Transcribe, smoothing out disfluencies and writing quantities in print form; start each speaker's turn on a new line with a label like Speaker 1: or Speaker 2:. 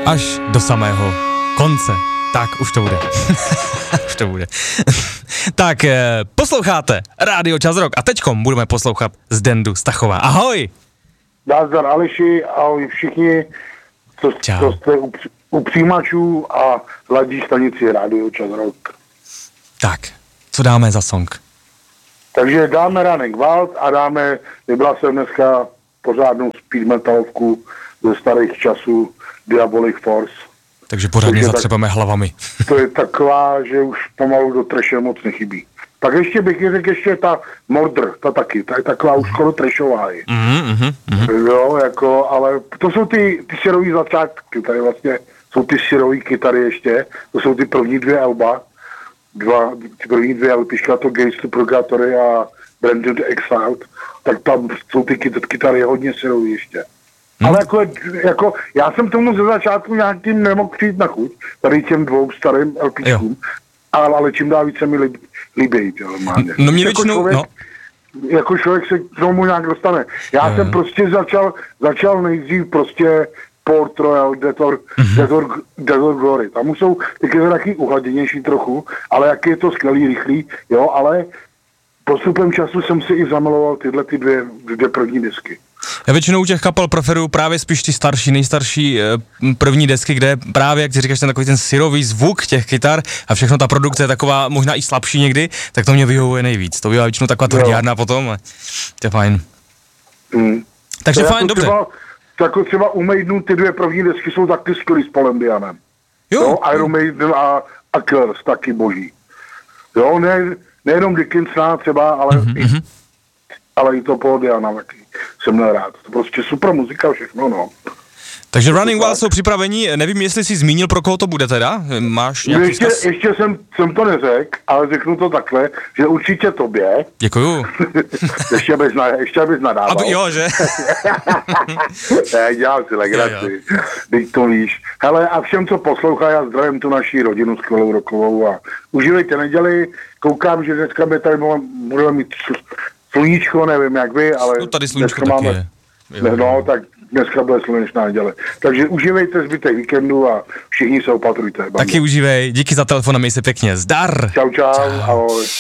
Speaker 1: až do samého konce. Tak, už to bude. Už to bude. Tak, posloucháte Rádio Čas Rock a teďkom budeme poslouchat Zdendu Stachová. Ahoj!
Speaker 2: Nazdar Aleši, ahoj všichni, co jste u přijímačů a hladí stanici Rádio Čas Rock.
Speaker 1: Tak, co dáme za song?
Speaker 2: Takže dáme Running Wild a vybral jsem dneska pořádnou speed metalovku ze starých časů Diabolic Force.
Speaker 1: Takže pořádně zatřebeme hlavami.
Speaker 2: To je taková, že už pomalu do trashe moc nechybí. Tak ještě bych řekl, ještě ta Mordor, ta taky, ta je taková už skoro trashová. Jo, jako, ale to jsou ty syrový začátky, tady vlastně jsou ty syrový kytary ještě, to jsou ty první dvě alba, ty první dvě albička, to Gates to Purgatory a Branded Exiled, tak tam jsou ty kytary hodně syrový ještě. Ale jako, já jsem tomu ze začátku nějakým nemohl přijít na chuť, tady těm dvou starým LPčkům, ale čím dál více mi líbí.
Speaker 1: No mě většinou,
Speaker 2: Jako člověk se k tomu nějak dostane. Já jsem prostě začal nejdřív prostě Port Royal, Desert Glory. Tam už jsou ty taky uhladěnější trochu, ale jak je to skvělý, rychlý, jo, ale postupem času jsem si i zamiloval tyhle ty dvě první desky.
Speaker 1: Já většinou u těch kapel preferuju právě spíš ty starší, nejstarší první desky, kde právě, jak ty říkáš, ten takový ten syrový zvuk těch kytar a všechno ta produkce je taková možná i slabší někdy, tak to mě vyhovuje nejvíc. To bývá většinou taková tvrdárna potom a to je fajn. Takže fajn, dobře.
Speaker 2: Jako třeba u Maidenu ty dvě první desky jsou taky skvělý s Paulem Dianem.
Speaker 1: Jo.
Speaker 2: Iron Maiden a Killers, taky boží. Jo, nejenom Dickinsona třeba, ale i to Paul Diana taky jsem měl rád. To prostě super muzika, všechno, no.
Speaker 1: Takže Running Wild jsou připraveni, nevím, jestli jsi zmínil, pro koho to bude teda? Máš nějaký
Speaker 2: ještě jsem to neřekl, ale řeknu to takhle, že určitě tobě.
Speaker 1: Děkuju.
Speaker 2: ještě abys nadával.
Speaker 1: Jo, že?
Speaker 2: Ne, dělám si legraci. Teď to víš. Hele, a všem, co poslouchají, já zdravím tu naší rodinu skvělou rokovou a užívejte neděli. Koukám, že dneska tady budeme mít sluníčko, nevím jak vy, ale
Speaker 1: no tady sluníčko taky je.
Speaker 2: No, tak dneska bude slunečná neděle. Takže užívejte zbytek víkendu a všichni se opatrujte.
Speaker 1: Taky užívej, díky za telefon a měj se pěkně. Zdar!
Speaker 2: Čau, ahoj.